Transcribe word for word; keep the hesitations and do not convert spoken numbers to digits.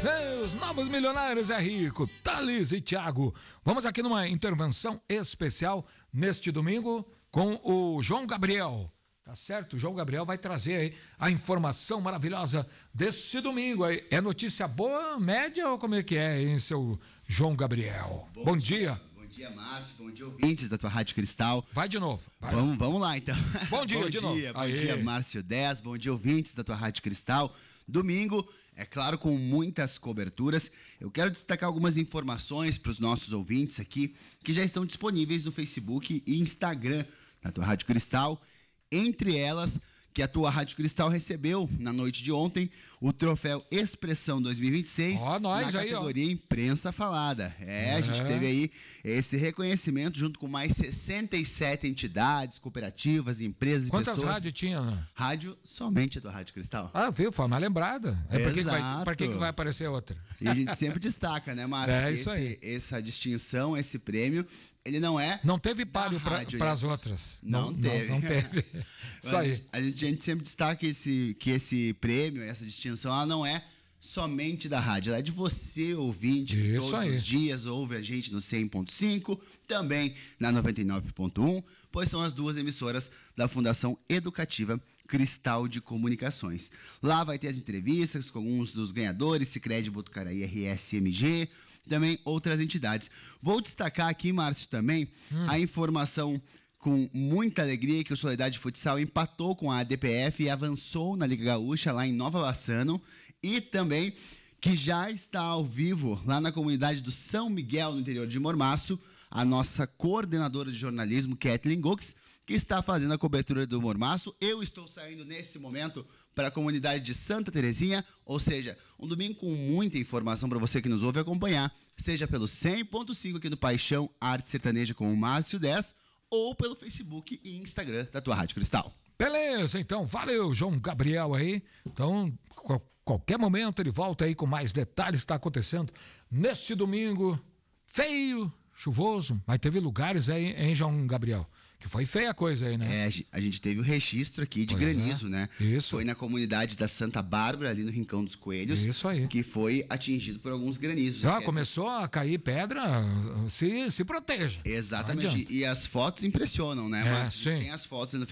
Os novos milionários é rico, Thales e Thiago. Vamos aqui numa intervenção especial neste domingo com o João Gabriel. Tá certo? O João Gabriel vai trazer aí a informação maravilhosa desse domingo aí. É notícia boa, média ou como é que é, hein, seu João Gabriel? Bom, bom dia. dia. Bom dia, Márcio. Bom dia, ouvintes da tua Rádio Cristal. Vai de novo. Vai. Vamos, vamos lá, então. Bom dia, bom de dia, novo. Bom Aê. dia, Márcio dez. Bom dia, ouvintes da tua Rádio Cristal. Domingo, é claro, com muitas coberturas. Eu quero destacar algumas informações para os nossos ouvintes aqui, que já estão disponíveis no Facebook e Instagram da tua Rádio Cristal. Entre elas, que a tua Rádio Cristal recebeu na noite de ontem o troféu Expressão dois mil e vinte e seis ó, nós na aí, categoria ó. Imprensa Falada. É, é, a gente teve aí esse reconhecimento junto com mais sessenta e sete entidades, cooperativas, empresas e pessoas. Quantas rádios tinha? Né? Rádio somente a tua Rádio Cristal. Ah, viu? Foi uma lembrada. É para que, vai, que, que vai aparecer outra? E a gente sempre destaca, né, Márcio? É isso esse, aí. Essa distinção, esse prêmio, ele não é... Não teve páreo para as outras. Não, não teve. Não, não teve. Isso aí. A gente, a gente sempre destaca esse, que esse prêmio, essa distinção, ela não é somente da rádio, ela é de você, ouvinte, que Isso todos aí. os dias ouve a gente no cem ponto cinco, também na noventa e nove ponto um, pois são as duas emissoras da Fundação Educativa Cristal de Comunicações. Lá vai ter as entrevistas com alguns dos ganhadores, Sicredi, Botucaraí, R S M G, também outras entidades. Vou destacar aqui, Márcio, também hum. a informação com muita alegria que o Soledade Futsal empatou com a A D P F e avançou na Liga Gaúcha lá em Nova Bassano, e também que já está ao vivo lá na comunidade do São Miguel, no interior de Mormaço, a nossa coordenadora de jornalismo, Kathleen Gux, que está fazendo a cobertura do Mormaço. Eu estou saindo nesse momento para a comunidade de Santa Terezinha, ou seja, um domingo com muita informação para você que nos ouve acompanhar, seja pelo cem ponto cinco aqui do Paixão Arte Sertaneja com o Márcio dez, ou pelo Facebook e Instagram da tua Rádio Cristal. Beleza, então, valeu, João Gabriel aí. Então, qual, qualquer momento ele volta aí com mais detalhes que está acontecendo nesse domingo feio, chuvoso, mas teve lugares aí, hein, João Gabriel? Que foi feia a coisa aí, né? É, a gente teve o registro aqui de pois granizo, é. né? Isso. Foi na comunidade da Santa Bárbara, ali no Rincão dos Coelhos. Isso aí. Que foi atingido por alguns granizos. Já começou a cair pedra, se, se proteja. Exatamente. E as fotos impressionam, né? É, Mas sim. tem as fotos no